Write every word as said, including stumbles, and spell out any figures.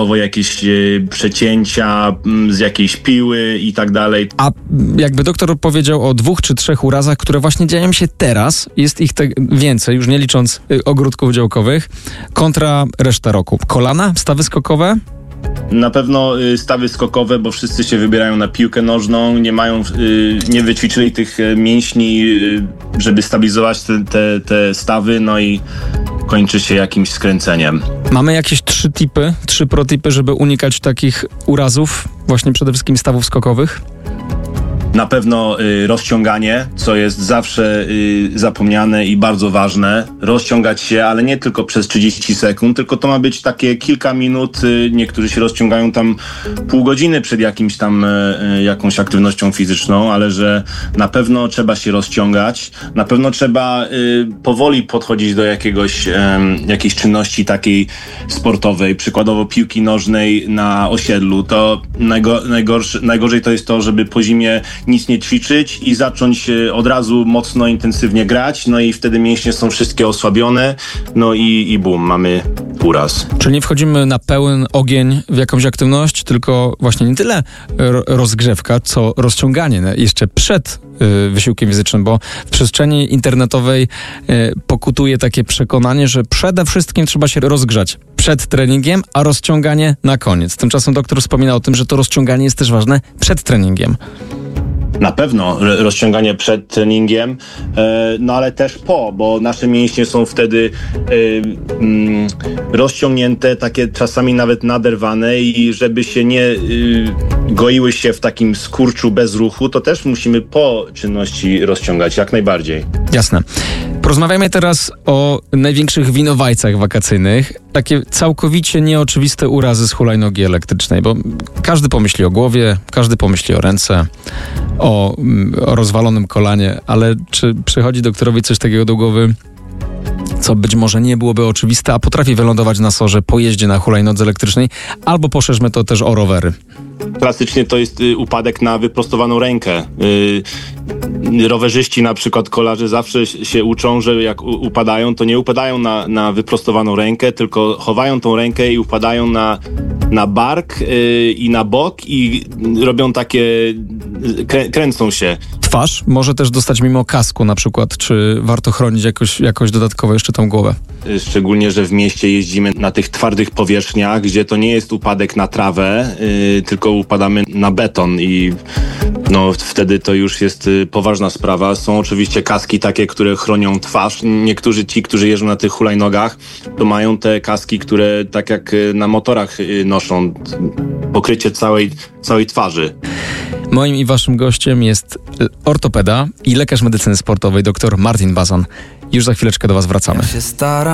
przykładowo jakieś y, przecięcia y, z jakiejś piły i tak dalej. A jakby doktor powiedział o dwóch czy trzech urazach, które właśnie dzieją się teraz, jest ich te więcej, już nie licząc y, ogródków działkowych, kontra reszta roku. Kolana, stawy skokowe? Na pewno y, stawy skokowe, bo wszyscy się wybierają na piłkę nożną, nie mają, y, nie wyćwiczyli tych y, mięśni, y, żeby stabilizować te, te, te stawy, no i kończy się jakimś skręceniem. Mamy jakieś trzy tipy, trzy protipy, żeby unikać takich urazów, właśnie przede wszystkim stawów skokowych? Na pewno y, rozciąganie, co jest zawsze y, zapomniane i bardzo ważne. Rozciągać się, ale nie tylko przez trzydzieści sekund, tylko to ma być takie kilka minut. Y, niektórzy się rozciągają tam pół godziny przed jakimś tam y, jakąś aktywnością fizyczną, ale że na pewno trzeba się rozciągać. Na pewno trzeba y, powoli podchodzić do jakiegoś, y, jakiejś czynności takiej sportowej, przykładowo piłki nożnej na osiedlu. To najgo, najgorsze, najgorzej to jest to, żeby po zimie nic nie ćwiczyć i zacząć od razu mocno, intensywnie grać, no i wtedy mięśnie są wszystkie osłabione, no i, i bum, mamy uraz. Czyli nie wchodzimy na pełen ogień w jakąś aktywność, tylko właśnie nie tyle rozgrzewka, co rozciąganie jeszcze przed y, wysiłkiem fizycznym, bo w przestrzeni internetowej y, pokutuje takie przekonanie, że przede wszystkim trzeba się rozgrzać przed treningiem, a rozciąganie na koniec. Tymczasem doktor wspomina o tym, że to rozciąganie jest też ważne przed treningiem. Na pewno rozciąganie przed treningiem, no ale też po, bo nasze mięśnie są wtedy rozciągnięte, takie czasami nawet naderwane i żeby się nie goiły się w takim skurczu bez ruchu, to też musimy po czynności rozciągać, jak najbardziej. Jasne. Porozmawiamy teraz o największych winowajcach wakacyjnych. Takie całkowicie nieoczywiste urazy z hulajnogi elektrycznej, bo każdy pomyśli o głowie, każdy pomyśli o ręce, o, o rozwalonym kolanie, ale czy przychodzi doktorowi coś takiego do głowy, co być może nie byłoby oczywiste, a potrafi wylądować na sorze po jeździe na hulajnodze elektrycznej, albo poszerzmy to też o rowery? Klasycznie to jest y, upadek na wyprostowaną rękę. Y, rowerzyści, na przykład kolarze, zawsze się uczą, że jak u, upadają, to nie upadają na, na wyprostowaną rękę, tylko chowają tą rękę i upadają na, na bark y, i na bok i robią takie, krę, kręcą się. Twarz może też dostać mimo kasku na przykład, czy warto chronić jakoś, jakoś dodatkowo jeszcze tą głowę? Szczególnie, że w mieście jeździmy na tych twardych powierzchniach, gdzie to nie jest upadek na trawę, yy, tylko upadamy na beton i no wtedy to już jest y, poważna sprawa. Są oczywiście kaski takie, które chronią twarz. Niektórzy ci, którzy jeżdżą na tych hulajnogach, to mają te kaski, które tak jak y, na motorach y, noszą pokrycie całej, całej twarzy. Moim i waszym gościem jest ortopeda i lekarz medycyny sportowej dr Martin Bazan. Już za chwileczkę do was wracamy.